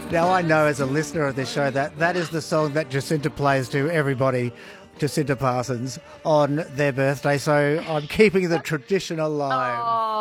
Now, I know as a listener of this show that that is the song that Jacinta plays to everybody, Jacinta Parsons, on their birthday. So I'm keeping the tradition alive. Oh.